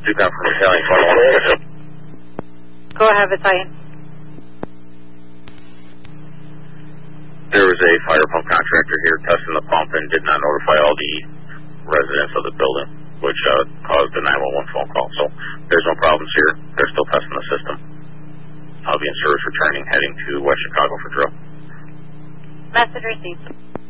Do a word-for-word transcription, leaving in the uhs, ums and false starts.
Duke from Italian twenty-one. Go ahead, Italian. There was a fire pump contractor here testing the pump and did not notify all the residents of the building, which uh, caused the nine one one phone call. So there's no problems here. They're still testing the system. I'll be in service returning, heading to West Chicago for drill. Message received.